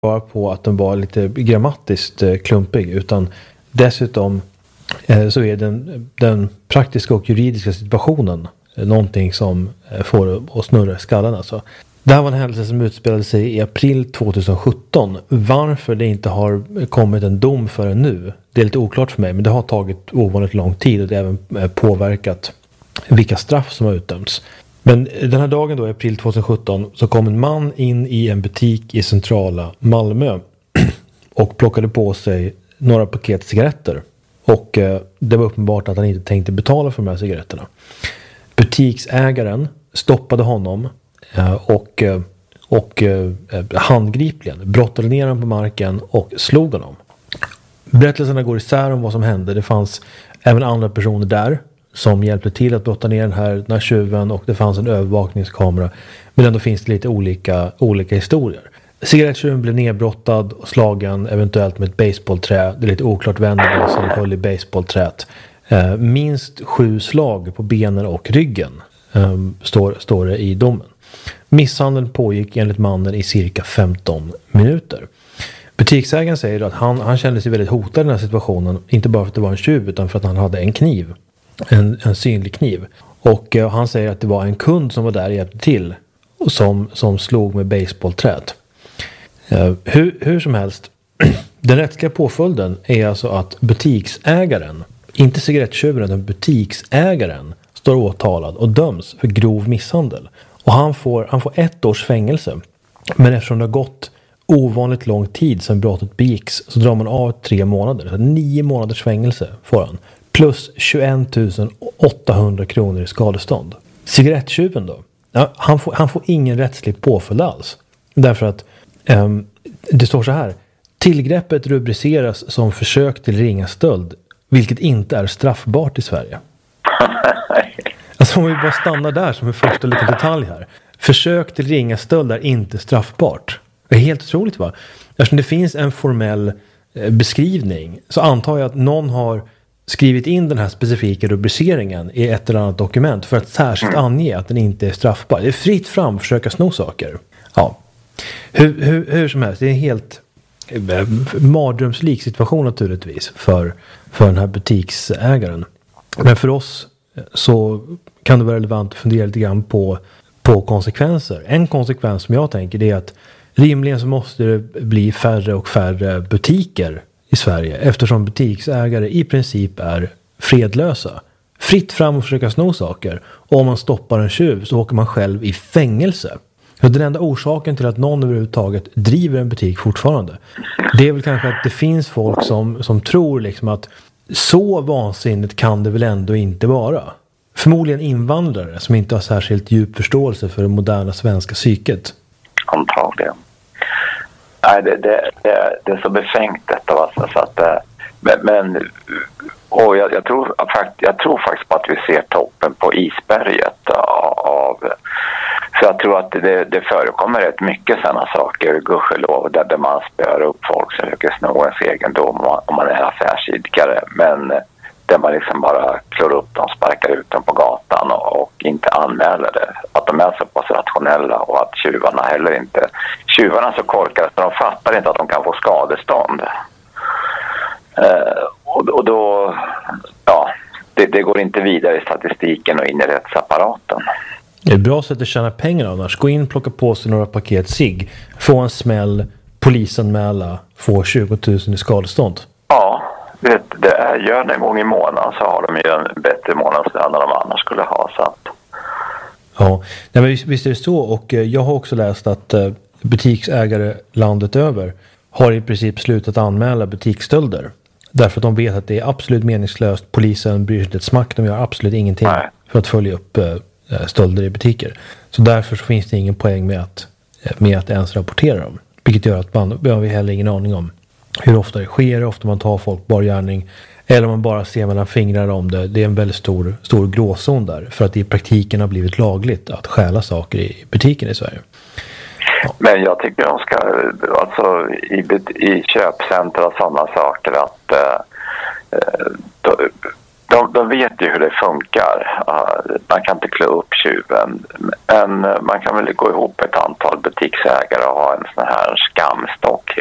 bara på att den var lite grammatiskt klumpig, utan dessutom så är den praktiska och juridiska situationen någonting som får att snurra skallen alltså. Det här var en händelse som utspelade sig i april 2017. Varför det inte har kommit en dom förrän nu, det är lite oklart för mig, men det har tagit ovanligt lång tid och det har även påverkat vilka straff som har utdömts. Men den här dagen då, i april 2017, så kom en man in i en butik i centrala Malmö och plockade på sig några paket cigaretter. Och det var uppenbart att han inte tänkte betala för de här cigaretterna. Butiksägaren stoppade honom och handgripligen brottade ner honom på marken och slog honom. Berättelserna går isär om vad som hände. Det fanns även andra personer där som hjälpte till att brotta ner den här tjuven, och det fanns en övervakningskamera. Men ändå finns det lite olika historier. Cigarettjuven blev nedbrottad och slagen eventuellt med ett baseballträ. Det är lite oklart vem det var som höll i baseballträt. Minst 7 slag på benen och ryggen står det i domen. Misshandeln pågick enligt mannen i cirka 15 minuter. Butiksägaren säger att han kände sig väldigt hotad i den här situationen. Inte bara för att det var en tjuv, utan för att han hade en kniv. En synlig kniv. Och han säger att det var en kund som var där och hjälpte till. Och som slog med baseballträt. Hur som helst. Den rättsliga påföljden är alltså att butiksägaren, inte cigarettjuven utan butiksägaren, står åtalad och döms för grov misshandel. Och han får 1 års fängelse. Men eftersom det har gått ovanligt lång tid sedan brottet begicks, så drar man av 3 månader. Så 9 månaders fängelse får han. Plus 21 800 kronor i skadestånd. Cigarettjuven då? Ja, han får ingen rättslig påföljd alls. Därför att det står så här. Tillgreppet rubriceras som försök till ringa stöld, vilket inte är straffbart i Sverige. Alltså om vi bara stannar där som en första liten detalj här. Försök till ringa stöld är inte straffbart. Det är helt otroligt, va? Eftersom det finns en formell beskrivning, så antar jag att någon har skrivit in den här specifika rubriceringen i ett eller annat dokument för att särskilt ange att den inte är straffbar. Det är fritt fram att försöka sno saker. Ja. Hur som helst, det är en helt mardrömslik situation naturligtvis för den här butiksägaren. Men för oss så kan det vara relevant att fundera lite grann på konsekvenser. En konsekvens som jag tänker är att rimligen så måste det bli färre och färre butiker i Sverige, eftersom butiksägare i princip är fredlösa. Fritt fram och försöka sno saker. Och om man stoppar en tjuv så åker man själv i fängelse. Och den enda orsaken till att någon överhuvudtaget driver en butik fortfarande, det är väl kanske att det finns folk som tror liksom att så vansinnigt kan det väl ändå inte vara. Förmodligen invandrare som inte har särskilt djup förståelse för det moderna svenska psyket. Antagligen. Nej, det är så befängt detta, alltså, så att och jag tror faktiskt på att vi ser toppen på isberget av, för jag tror att det förekommer rätt mycket sådana saker, gudskelov, där man spör upp folk som försöker sno ens egendom om man är affärsidkare, men där man liksom bara klår upp dem, sparkar ut dem på gatan och inte anmäler det. Att de är så pass rationella, och att tjuvarna heller inte... Tjuvarna är så korkade så de fattar inte att de kan få skadestånd. Och då... Ja, det går inte vidare i statistiken och in i rättsapparaten. Det är ett bra sätt att tjäna pengar annars. Gå in, plocka på sig några paket cigg, få en smäll, polisanmäla, få 20 000 i skadestånd. Ja. Gör det en gång i månaden så har de ju en bättre månadslön än de annars skulle ha. Så att... Ja, men visst är det så. Och jag har också läst att butiksägare landet över har i princip slutat anmäla butiksstölder. Därför att de vet att det är absolut meningslöst. Polisen bryr sig inte ett smack. De gör absolut ingenting för att följa upp stölder i butiker. Så därför så finns det ingen poäng med att ens rapportera dem. Vilket gör att man har heller ingen aning om hur ofta det sker, hur ofta man tar folk bargärning, eller man bara ser mellan fingrar om det. Det är en väldigt stor gråzon där, för att det i praktiken har blivit lagligt att stjäla saker i butiken i Sverige. Ja. Men jag tycker de ska, alltså i köpcenter och sådana saker, att de vet ju hur det funkar. Man kan inte klä upp tjuven. Men man kan väl gå ihop ett antal butiksägare och ha en sån här skamstock